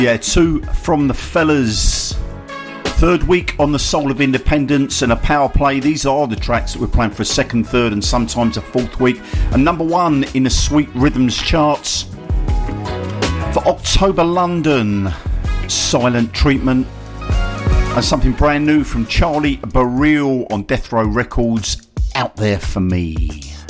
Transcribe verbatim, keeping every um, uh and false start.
Yeah, two from the fellas. Third week on the Soul of Independence and a power play. These are the tracks that we're playing for a second, third and sometimes a fourth week. And number one in the Sweet Rhythms charts for October London, Silent Treatment. And something brand new from Charlie Barreal on Death Row Records, Out There For Me.